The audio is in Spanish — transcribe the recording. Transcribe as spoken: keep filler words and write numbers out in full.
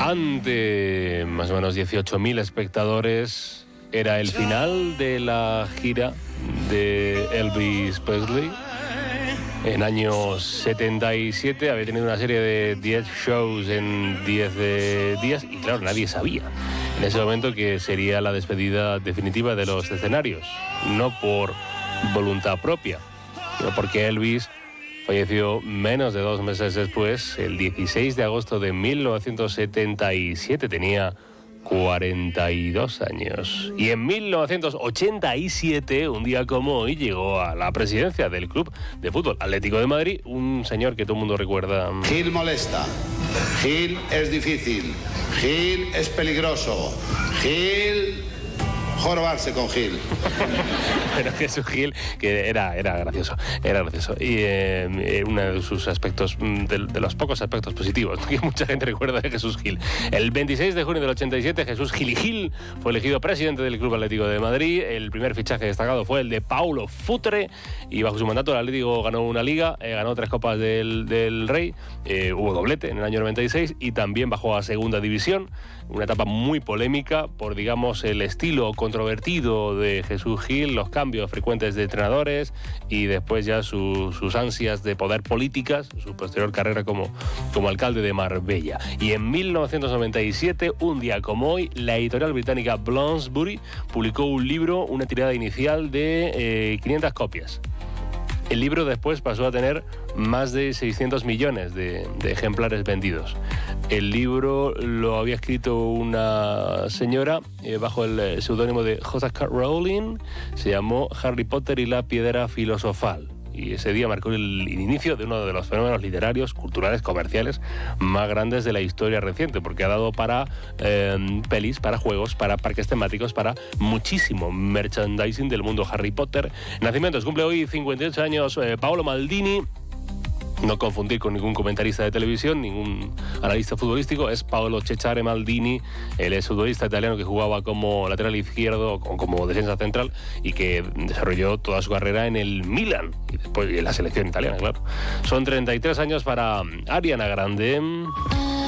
ante más o menos dieciocho mil espectadores. Era el final de la gira de Elvis Presley. En años setenta y siete había tenido una serie de diez shows en diez eh, días y claro, nadie sabía en ese momento que sería la despedida definitiva de los escenarios. No por voluntad propia, sino porque Elvis falleció menos de dos meses después, el dieciséis de agosto de mil novecientos setenta y siete. Tenía cuarenta y dos años. Y en mil novecientos ochenta y siete, un día como hoy, llegó a la presidencia del Club de Fútbol Atlético de Madrid un señor que todo el mundo recuerda. Gil molesta, Gil es difícil, Gil es peligroso, Gil... jorobarse con Gil. Pero Jesús Gil, que era, era gracioso, era gracioso. Y eh, uno de sus aspectos, de, de los pocos aspectos positivos que mucha gente recuerda de Jesús Gil. El veintiséis de junio del ochenta y siete, Jesús Gil y Gil fue elegido presidente del Club Atlético de Madrid. El primer fichaje destacado fue el de Paulo Futre, y bajo su mandato el Atlético ganó una liga, eh, ganó tres copas del, del Rey, eh, hubo doblete en el año noventa y seis y también bajó a segunda división. Una etapa muy polémica por, digamos, el estilo controvertido de Jesús Gil, los cambios frecuentes de entrenadores y después ya su, sus ansias de poder políticas, su posterior carrera como, como alcalde de Marbella. Y en mil novecientos noventa y siete, un día como hoy, la editorial británica Bloomsbury publicó un libro, una tirada inicial de eh, quinientas copias. El libro después pasó a tener más de seiscientos millones de, de ejemplares vendidos. El libro lo había escrito una señora eh, bajo el seudónimo de J K Rowling. Se llamó Harry Potter y la piedra filosofal. Y ese día marcó el inicio de uno de los fenómenos literarios, culturales, comerciales más grandes de la historia reciente, porque ha dado para eh, pelis, para juegos, para parques temáticos, para muchísimo merchandising del mundo Harry Potter. Nacimientos, cumple hoy cincuenta y ocho años eh, Paolo Maldini. No confundir con ningún comentarista de televisión, ningún analista futbolístico, es Paolo Cecchare Maldini, el exfutbolista italiano que jugaba como lateral izquierdo o como defensa central y que desarrolló toda su carrera en el Milan y después en la selección italiana, claro. Son treinta y tres años para Ariana Grande.